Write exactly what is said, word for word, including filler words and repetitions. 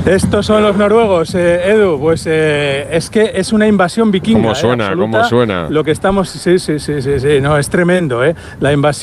Estos son los noruegos, eh, Edu, pues eh, es que es una invasión vikinga. ¿Cómo suena? Eh, ¿Cómo suena? Lo que estamos, sí, sí, sí, sí, sí, no, es tremendo, ¿eh? La invasión